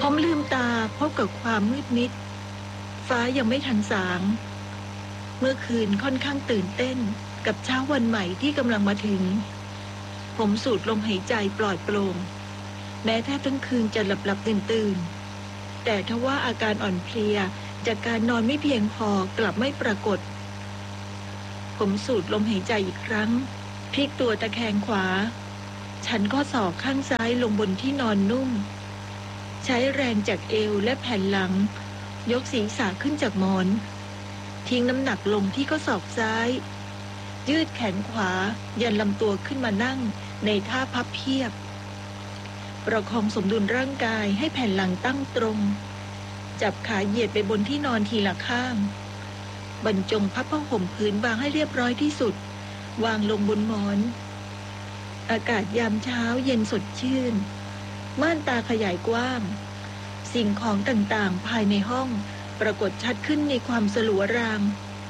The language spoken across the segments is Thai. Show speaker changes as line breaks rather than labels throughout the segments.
ผมลืมตาพบกับความมืดมิดฟ้ายังไม่ทันสางเมื่อคืนค่อนข้างตื่นเต้นกับเช้าวันใหม่ที่กำลังมาถึงผมสูดลมหายใจปลอดโปร่งแม้แทบทั้งคืนจะหลับตื่นแต่ทว่าอาการอ่อนเพลียจากการนอนไม่เพียงพอกลับไม่ปรากฏผมสูดลมหายใจอีกครั้งพลิกตัวตะแคงขวาฉันข้อศอกข้างซ้ายลงบนที่นอนนุ่มใช้แรงจากเอวและแผ่นหลังยกศีรษะขึ้นจากหมอนทิ้งน้ำหนักลงที่ข้อศอกซ้ายยืดแขนขวายันลำตัวขึ้นมานั่งในท่าพับเพียบประคองสมดุลร่างกายให้แผ่นหลังตั้งตรงจับขาเหยียดไปบนที่นอนทีละข้างบรรจงพับผ้าห่มผืนบางให้เรียบร้อยที่สุดวางลงบนหมอนอากาศยามเช้าเย็นสดชื่นม่านตาขยายกว้างสิ่งของต่างๆภายในห้องปรากฏชัดขึ้นในความสลัวราง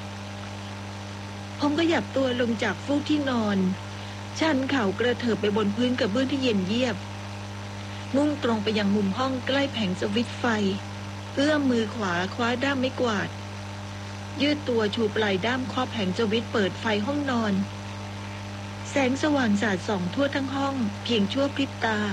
ผมก็หยับตัวลงจากฟูกที่นอนชันเข่ากระเถิบไปบนพื้นกระเบื้องที่เย็นเยียบมุ่งตรงไปยังมุมห้องใกล้แผงสวิตช์ไฟเอื้อมมือขวาคว้าด้ามไม้กวาดยืดตัวชูปลายด้ามครอบแผงสวิตช์เปิดไฟห้องนอนแสงสว่างสาดส่องทั่วทั้งห้องเพียงชั่วพริบตา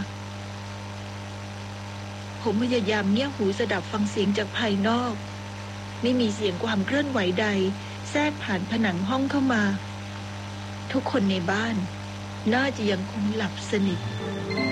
ผมพยายามเงี่ยหูสดับฟังเสียงจากภายนอกไม่มีเสียงความเคลื่อนไหวใดแทรกผ่านผนังห้องเข้ามาทุกคนในบ้านน่าจะยังคงหลับสนิท